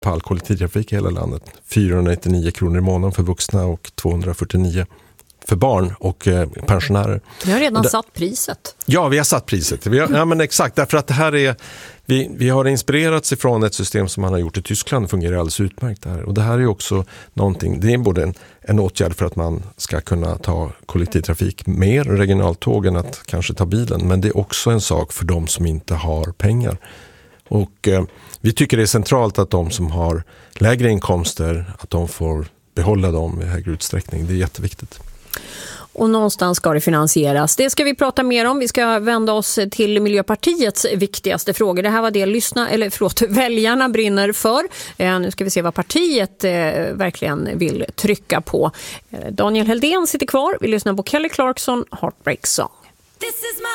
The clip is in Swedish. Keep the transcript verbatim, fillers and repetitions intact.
på all kollektivtrafik i hela landet. fyrahundranittionio kronor i månaden för vuxna och tvåhundrafyrtionio för barn och eh, pensionärer. Vi har redan det, satt priset. Ja, vi har satt priset. Vi har, ja, men exakt, därför att det här är vi, vi har inspirerats ifrån ett system som man har gjort i Tyskland, fungerar alldeles utmärkt där. Och det här är också någonting, det är både en, en åtgärd för att man ska kunna ta kollektivtrafik mer regionaltåg än att kanske ta bilen, men det är också en sak för de som inte har pengar. Och eh, vi tycker det är centralt att de som har lägre inkomster, att de får behålla dem i högre utsträckning. Det är jätteviktigt. Och någonstans ska det finansieras. Det ska vi prata mer om. Vi ska vända oss till Miljöpartiets viktigaste frågor. Det här var det lyssna, eller förlåt, väljarna brinner för. Eh, nu ska vi se vad partiet eh, verkligen vill trycka på. Eh, Daniel Heldén sitter kvar. Vi lyssnar på Kelly Clarkson, Heartbreak Song.